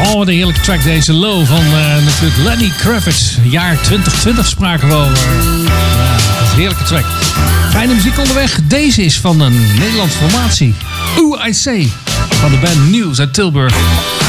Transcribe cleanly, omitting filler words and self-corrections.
Oh, wat een heerlijke track deze. Low van natuurlijk Lenny Kravitz. Jaar 2020 spraken we over. Ja, dat is een heerlijke track. Fijne muziek onderweg. Deze is van een Nederlandse formatie. Ooh, I Say. Van de band News uit Tilburg.